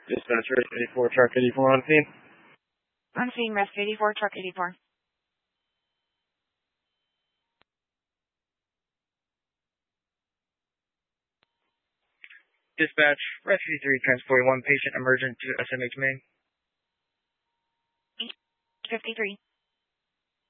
Dispatch, Rescue 84, Truck 84 on scene. On scene, Rescue 84, Truck 84. Dispatch, Rescue 3, transporting one patient emergent to SMH Main. 53.